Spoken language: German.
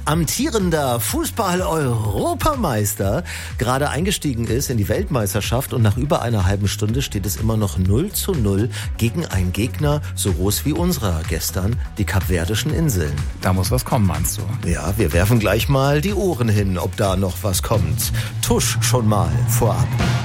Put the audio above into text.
amtierender Fußball-Europameister, gerade eingestiegen ist in die Weltmeisterschaft und nach über einer halben Stunde steht es immer noch 0:0 gegen einen Gegner so groß wie unserer gestern, die Kapverdischen Inseln. Da muss was kommen, meinst du? Ja, wir werfen gleich mal die Ohren hin, ob da noch was kommt. Tusch schon mal vorab.